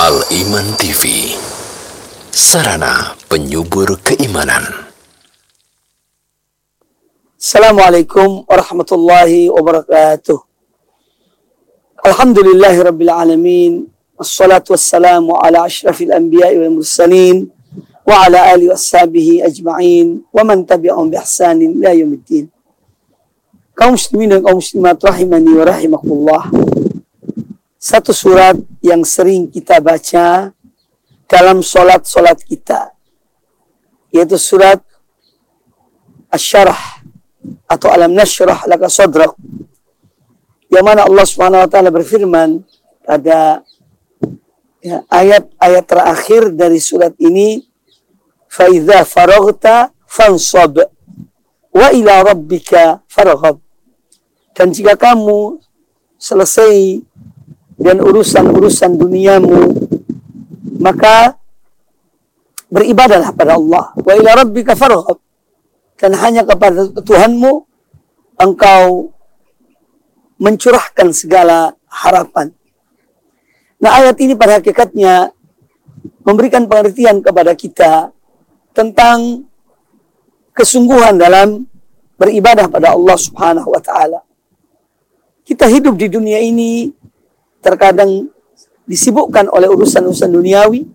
Al-Iman TV, sarana penyubur keimanan. Assalamualaikum warahmatullahi wabarakatuh. Alhamdulillahi rabbil alamin. Wassalatu wassalamu ala ashrafil anbiya'i wal mursalin wa ala alihi washabihi ajma'in wa man tabi'ahum bi ihsanin ila yaumiddin. Kaum muslimin dan kaum muslimat rahimani wa rahimakumullah. Satu surat yang sering kita baca dalam solat-solat kita, yaitu surat Asy-Syarh atau Alam Nashrah Laka Sadrak, yang mana Allah Subhanahu wa taala berfirman pada ayat-ayat terakhir dari surat ini, fa idza faraghta fansab wa ila rabbika farghab. Dan jika kamu selesai dan urusan-urusan duniamu, maka beribadahlah pada Allah. Wa ila rabbika farghab. Dan hanya kepada Tuhanmu engkau mencurahkan segala harapan. Nah, ayat ini pada hakikatnya memberikan pengertian kepada kita tentang kesungguhan dalam beribadah pada Allah Subhanahu wa taala. Kita hidup di dunia ini terkadang disibukkan oleh urusan-urusan duniawi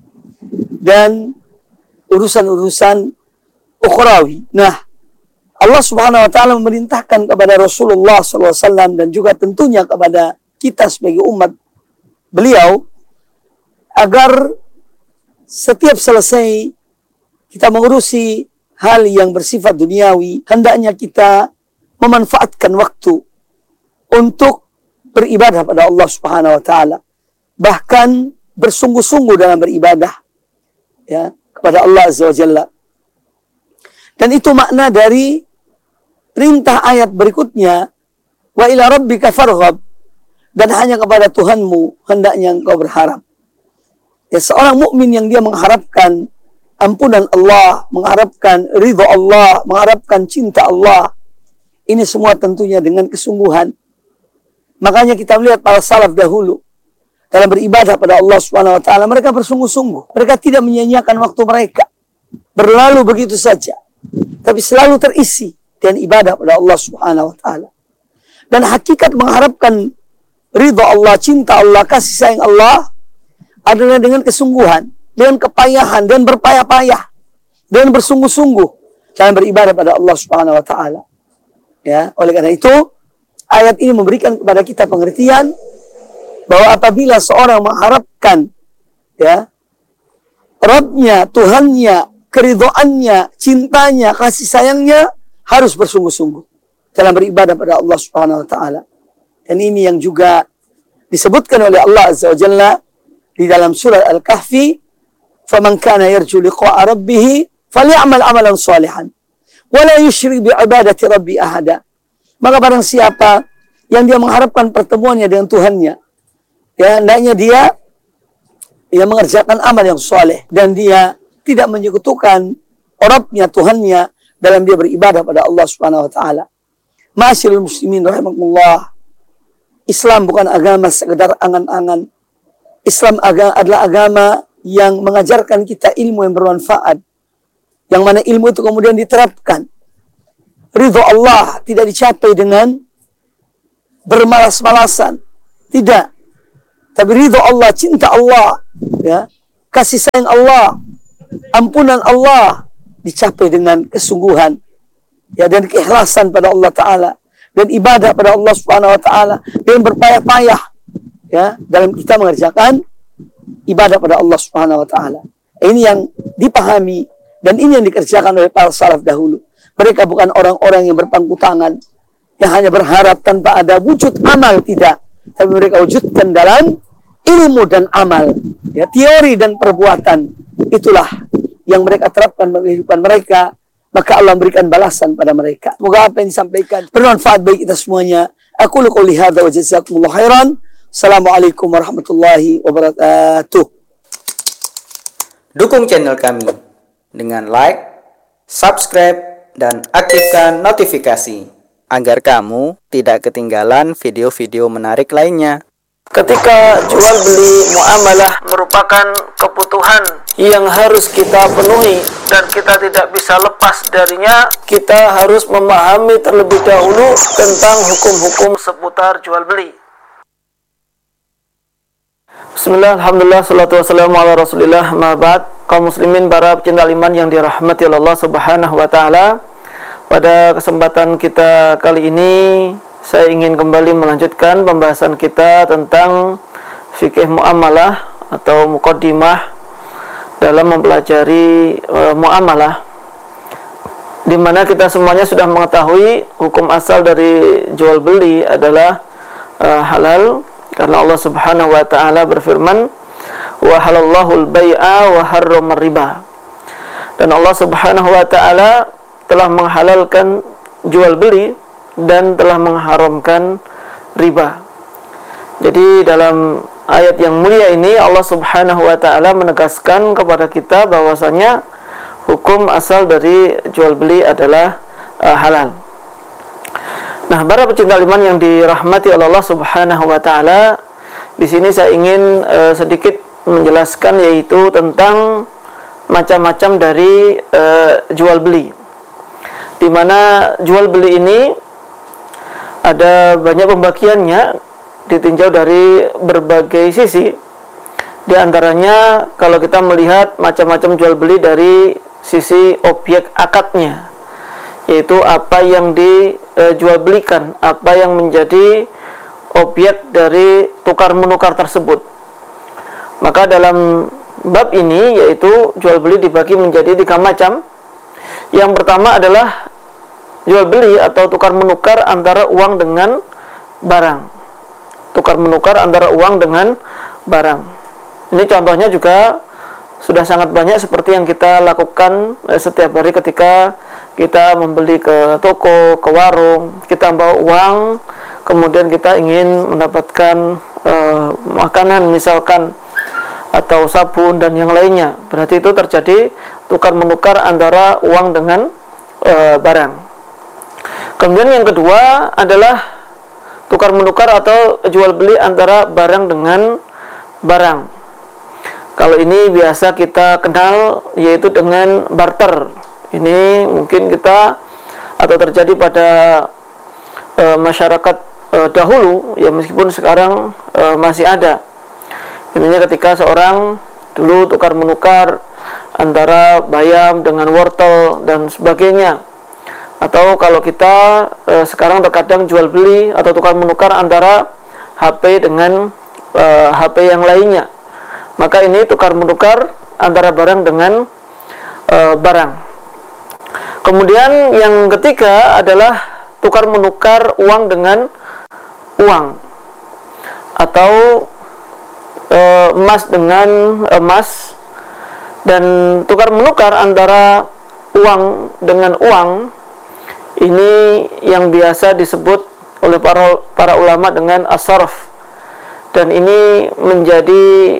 dan urusan-urusan ukhrawi. Nah, Allah Subhanahu wa taala memerintahkan kepada Rasulullah SAW dan juga tentunya kepada kita sebagai umat beliau agar setiap selesai kita mengurusi hal yang bersifat duniawi, hendaknya kita memanfaatkan waktu untuk beribadah pada Allah Subhanahu wa taala. Bahkan bersungguh-sungguh dalam beribadah kepada Allah Azza wa Jalla. Dan itu makna dari perintah ayat berikutnya, wa ila rabbika farghab, dan hanya kepada Tuhanmu hendaknya engkau berharap. Ya, seorang mukmin yang dia mengharapkan ampunan Allah, mengharapkan ridha Allah, mengharapkan cinta Allah, ini semua tentunya dengan kesungguhan. Makanya kita melihat para salaf dahulu dalam beribadah pada Allah Subhanahu wa taala, mereka bersungguh-sungguh. Mereka tidak menyia-nyiakan waktu mereka berlalu begitu saja, tapi selalu terisi dengan ibadah pada Allah Subhanahu wa taala. Dan hakikat mengharapkan ridha Allah, cinta Allah, kasih sayang Allah adalah dengan kesungguhan, dengan kepayahan dan berpayah-payah dan bersungguh-sungguh dalam beribadah pada Allah Subhanahu wa taala. Ya, oleh karena itu ayat ini memberikan kepada kita pengertian bahwa apabila seorang mengharapkan Rabbnya, Tuhannya, keridhaannya, cintanya, kasih sayangnya, harus bersungguh-sungguh dalam beribadah pada Allah Subhanahu wa taala. Dan ini yang juga disebutkan oleh Allah Azza wa Jalla di dalam surah Al-Kahfi, "Faman kana yarju liqa'a rabbih falyamal 'amalan shalihan wa la yusyrik bi 'ibadati rabbi ahada." Maka barang siapa yang dia mengharapkan pertemuannya dengan Tuhannya, hendaknya dia mengerjakan amal yang soleh dan dia tidak menyekutukan Rabbnya, Tuhannya dalam dia beribadah pada Allah Subhanahu wa taala. Ma'asyiral muslimin rahimakumullah. Islam bukan agama sekedar angan-angan. Islam adalah agama yang mengajarkan kita ilmu yang bermanfaat, yang mana ilmu itu kemudian diterapkan. Ridho Allah tidak dicapai dengan bermalas-malasan, tidak. Tapi ridho Allah, cinta Allah, kasih sayang Allah, ampunan Allah dicapai dengan kesungguhan, dan keikhlasan pada Allah Taala, dan ibadah pada Allah Subhanahu wa taala, dan berpayah-payah dalam kita mengerjakan ibadah pada Allah Subhanahu wa taala. Ini yang dipahami dan ini yang dikerjakan oleh para salaf dahulu. Mereka bukan orang-orang yang berpangku tangan, yang hanya berharap tanpa ada wujud amal, tidak. Tapi mereka wujudkan dalam ilmu dan amal, teori dan perbuatan. Itulah yang mereka terapkan dalam kehidupan mereka. Maka Allah memberikan balasan pada mereka. Semoga apa yang disampaikan bermanfaat bagi kita semuanya. Aku qouli hadza wa jazakumullahu khairan. Assalamualaikum warahmatullahi wabarakatuh. Dukung channel kami dengan like, subscribe, dan aktifkan notifikasi agar kamu tidak ketinggalan video-video menarik lainnya. Ketika jual beli muamalah merupakan kebutuhan yang harus kita penuhi dan kita tidak bisa lepas darinya, kita harus memahami terlebih dahulu tentang hukum-hukum seputar jual beli. Bismillah, alhamdulillah, salatu wassalamu ala rasulillah, ma'bad. Kaum muslimin, para pecinta iman yang dirahmati Allah subhanahu wa ta'ala, pada kesempatan kita kali ini saya ingin kembali melanjutkan pembahasan kita tentang fikih muamalah atau muqaddimah dalam mempelajari muamalah, di mana kita semuanya sudah mengetahui hukum asal dari jual beli adalah halal, karena Allah Subhanahu wa taala berfirman, wa halallahu al-bai'a wa harrama riba. Dan Allah Subhanahu wa taala telah menghalalkan jual beli dan telah mengharamkan riba. Jadi dalam ayat yang mulia ini Allah Subhanahu wa taala menegaskan kepada kita bahwasanya hukum asal dari jual beli adalah halal. Nah, para pecinta iman yang dirahmati Allah Subhanahu wa taala, di sini saya ingin sedikit menjelaskan yaitu tentang macam-macam dari jual beli. Di mana jual beli ini ada banyak pembagiannya, ditinjau dari berbagai sisi. Di antaranya kalau kita melihat macam-macam jual beli dari sisi objek akadnya, yaitu apa yang dijual belikan, apa yang menjadi objek dari tukar menukar tersebut. Maka dalam bab ini yaitu jual beli dibagi menjadi 3 macam. Yang pertama adalah jual beli atau tukar menukar antara uang dengan barang. Tukar menukar antara uang dengan barang. Ini contohnya juga sudah sangat banyak seperti yang kita lakukan setiap hari ketika kita membeli ke toko, ke warung, kita bawa uang, kemudian kita ingin mendapatkan makanan misalkan, atau sabun dan yang lainnya. Berarti itu terjadi tukar menukar antara uang dengan barang. Kemudian yang kedua adalah tukar menukar atau jual beli antara barang dengan barang. Kalau ini biasa kita kenal yaitu dengan barter. Ini mungkin kita atau terjadi pada masyarakat dahulu, ya meskipun sekarang masih ada. Intinya ketika seorang dulu tukar menukar antara bayam dengan wortel dan sebagainya. Atau kalau kita sekarang terkadang jual beli atau tukar menukar antara HP dengan HP yang lainnya. Maka ini tukar menukar antara barang dengan barang. Kemudian yang ketiga adalah tukar menukar uang dengan uang, atau emas dengan emas. Dan tukar menukar antara uang dengan uang ini yang biasa disebut oleh para ulama dengan as-sarf. Dan ini menjadi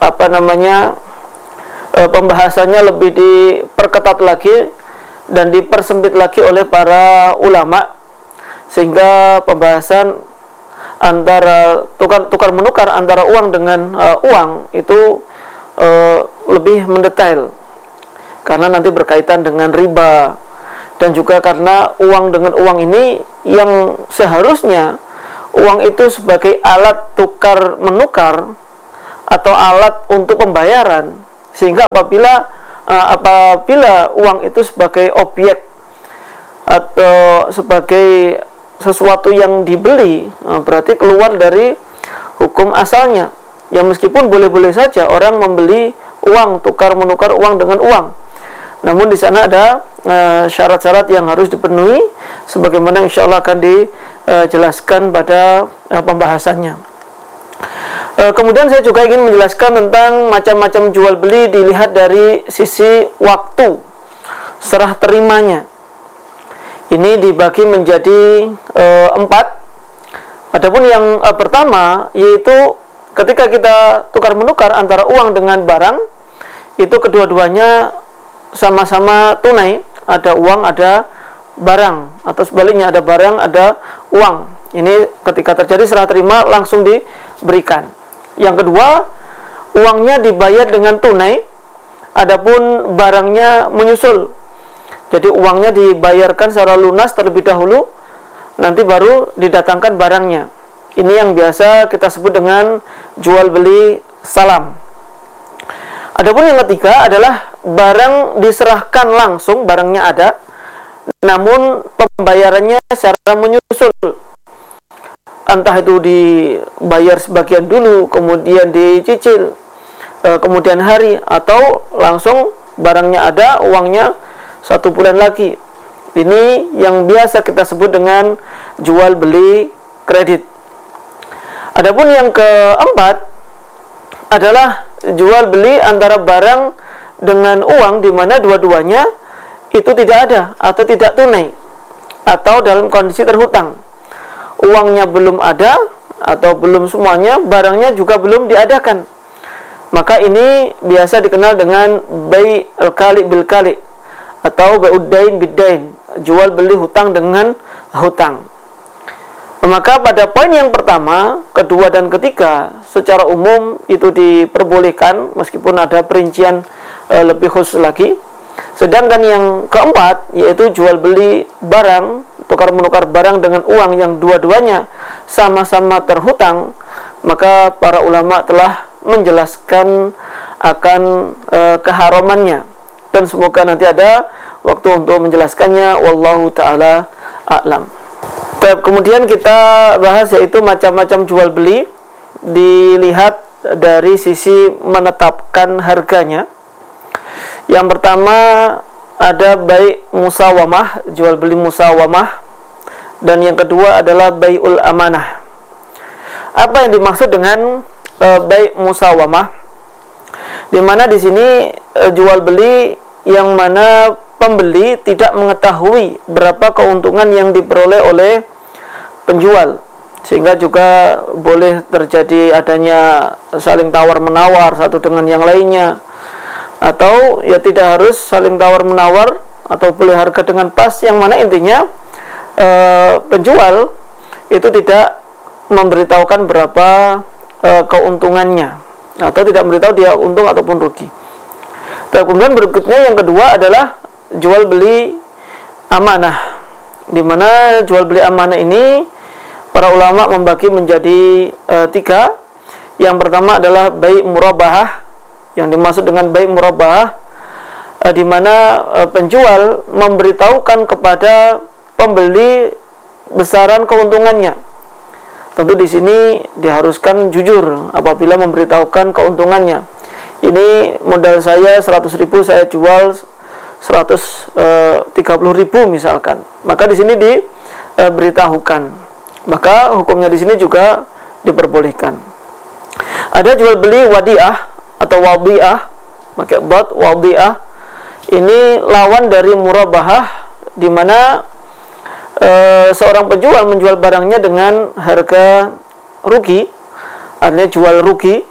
pembahasannya lebih diperketat lagi dan dipersempit lagi oleh para ulama, sehingga pembahasan antara tukar menukar antara uang dengan uang itu lebih mendetail, karena nanti berkaitan dengan riba. Dan juga karena uang dengan uang ini yang seharusnya uang itu sebagai alat tukar menukar atau alat untuk pembayaran, sehingga apabila uang itu sebagai objek atau sebagai sesuatu yang dibeli, berarti keluar dari hukum asalnya. Ya meskipun boleh-boleh saja orang membeli uang, tukar menukar uang dengan uang, namun di sana ada syarat-syarat yang harus dipenuhi, sebagaimana insya Allah akan dijelaskan pada pembahasannya. Kemudian saya juga ingin menjelaskan tentang macam-macam jual beli dilihat dari sisi waktu serah terimanya. Ini dibagi menjadi 4. Adapun yang pertama yaitu ketika kita tukar menukar antara uang dengan barang, itu kedua-duanya sama-sama tunai, ada uang, ada barang, atau sebaliknya ada barang, ada uang. Ini ketika terjadi serah terima langsung berikan. Yang kedua, uangnya dibayar dengan tunai, adapun barangnya menyusul. Jadi uangnya dibayarkan secara lunas terlebih dahulu, nanti baru didatangkan barangnya. Ini yang biasa kita sebut dengan jual beli salam. Adapun yang ketiga adalah barang diserahkan langsung, barangnya ada, namun pembayarannya secara menyusul. Entah itu dibayar sebagian dulu, kemudian dicicil, kemudian hari, atau langsung barangnya ada, uangnya 1 bulan lagi. Ini yang biasa kita sebut dengan jual beli kredit. Adapun yang keempat adalah jual beli antara barang dengan uang, di mana dua-duanya itu tidak ada atau tidak tunai, atau dalam kondisi terhutang. Uangnya belum ada atau belum semuanya, barangnya juga belum diadakan. Maka ini biasa dikenal dengan bai al-kali bil kali atau bai'ud-dain bid-dain, jual beli hutang dengan hutang. Maka pada poin yang pertama, kedua dan ketiga secara umum itu diperbolehkan, meskipun ada perincian lebih khusus lagi. Sedangkan yang keempat, yaitu jual beli barang, tukar menukar barang dengan uang yang dua-duanya sama-sama terhutang, maka para ulama telah menjelaskan akan keharamannya, dan semoga nanti ada waktu untuk menjelaskannya. Wallahu ta'ala a'lam. Kemudian kita bahas yaitu macam-macam jual beli, dilihat dari sisi menetapkan harganya. Yang pertama ada bai' musawamah, jual beli musawamah, dan yang kedua adalah bai'ul amanah. Apa yang dimaksud dengan bai' musawamah? Di mana di sini jual beli yang mana pembeli tidak mengetahui berapa keuntungan yang diperoleh oleh penjual, sehingga juga boleh terjadi adanya saling tawar-menawar satu dengan yang lainnya, atau ya tidak harus saling tawar-menawar atau boleh harga dengan pas, yang mana intinya penjual itu tidak memberitahukan berapa keuntungannya, atau tidak memberitahu dia untung ataupun rugi. Kemudian berikutnya yang kedua adalah jual beli amanah, di mana jual beli amanah ini para ulama membagi menjadi 3. Yang pertama adalah bai' murabahah. Yang dimaksud dengan bai' murabahah, di mana penjual memberitahukan kepada pembeli besaran keuntungannya. Tentu di sini diharuskan jujur apabila memberitahukan keuntungannya. Ini modal saya 100.000, saya jual 130.000 misalkan. Maka di sini diberitahukan. Maka hukumnya di sini juga diperbolehkan. Ada jual beli wadiah atau wadiah, pakai dot, wadiah. Ini lawan dari murabahah, di mana seorang penjual menjual barangnya dengan harga rugi, artinya jual rugi.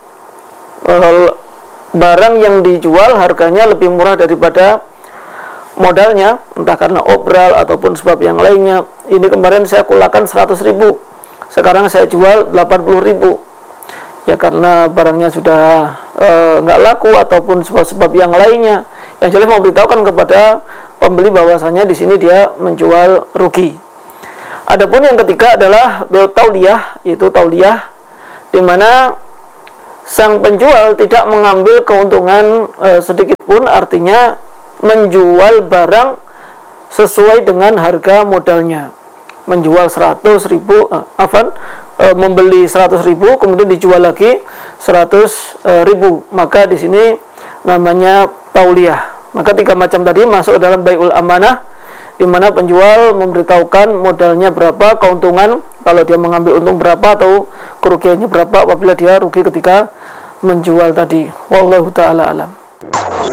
Barang yang dijual harganya lebih murah daripada modalnya, entah karena obral ataupun sebab yang lainnya. Ini kemarin saya kulakan 100.000, sekarang saya jual 80.000. Ya karena barangnya sudah nggak laku ataupun sebab-sebab yang lainnya. Yang jelas memberitahukan kepada pembeli bahwasanya di sini dia menjual rugi. Adapun yang ketiga adalah tauliyah, yaitu tauliyah, di mana sang penjual tidak mengambil keuntungan sedikit pun, artinya menjual barang sesuai dengan harga modalnya. Menjual 100.000, membeli 100.000 kemudian dijual lagi 100.000, maka di sini namanya tauliyah. Maka 3 macam tadi masuk dalam bai'ul amanah, di mana penjual memberitahukan modalnya berapa, keuntungan kalau dia mengambil untung berapa atau kerugiannya berapa apabila dia rugi ketika menjual tadi. Wallahu ta'ala alam.